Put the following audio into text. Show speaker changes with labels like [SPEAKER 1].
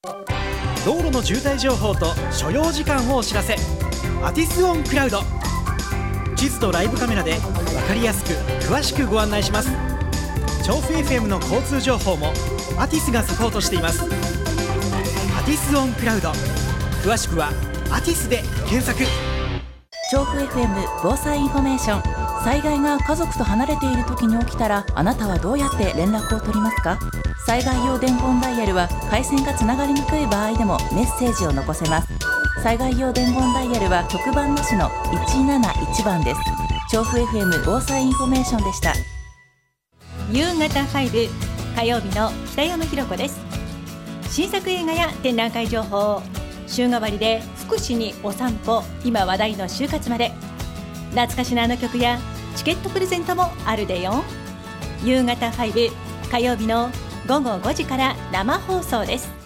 [SPEAKER 1] 道路の渋滞情報と所要時間をお知らせ。アティスオンクラウド。地図とライブカメラで分かりやすく詳しくご案内します。調布 FM の交通情報もアティスがサポートしています。アティスオンクラウド、詳しくはアティスで検索。
[SPEAKER 2] 調布 FM 防災インフォメーション。災害が家族と離れている時に起きたら、あなたはどうやって連絡を取りますか？災害用伝言ダイヤルは回線がつながりにくい場合でもメッセージを残せます。災害用伝言ダイヤルは局番なしの171番です。調布 FM 防災インフォメーションでした。
[SPEAKER 3] 夕方5、火曜日の北山ひろ子です。新作映画や展覧会情報、週替わりで福祉にお散歩、今話題の就活まで、懐かしのあの曲やチケットプレゼントもあるでよ。夕方5、火曜日の午後5時から生放送です。